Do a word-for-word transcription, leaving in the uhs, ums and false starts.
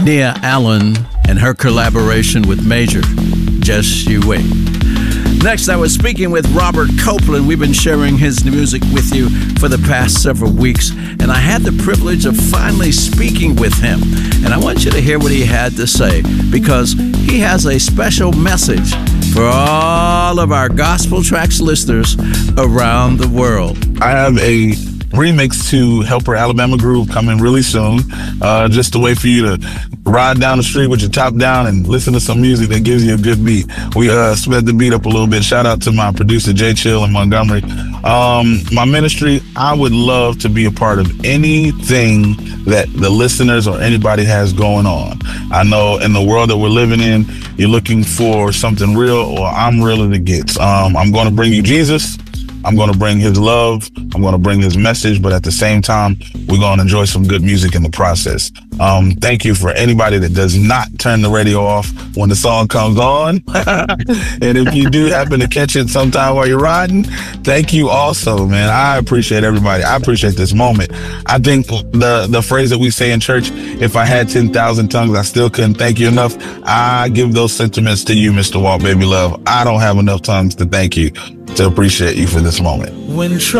Nia Allen and her collaboration with Major, Just You Wait. Next, I was speaking with Robert Copeland. We've been sharing his music with you for the past several weeks, and I had the privilege of finally speaking with him. And I want you to hear what he had to say, because he has a special message for all of our Gospel Tracks listeners around the world. I have a remix to Helper Alabama Groove coming really soon. Uh, just a way for you to ride down the street with your top down and listen to some music that gives you a good beat. We uh, sped the beat up a little bit. Shout out to my producer, Jay Chill in Montgomery. Um, my ministry, I would love to be a part of anything that the listeners or anybody has going on. I know in the world that we're living in, you're looking for something real, or I'm real as it gets. Um, I'm going to bring you Jesus. I'm going to bring his love. I'm going to bring his message, but at the same time, we're going to enjoy some good music in the process. Um, thank you for anybody that does not turn the radio off when the song comes on. And if you do happen to catch it sometime while you're riding, thank you also, man. I appreciate everybody. I appreciate this moment. I think the, the phrase that we say in church, if I had ten thousand tongues, I still couldn't thank you enough. I give those sentiments to you, Mister Walt Baby Love. I don't have enough tongues to thank you, to appreciate you for this moment. When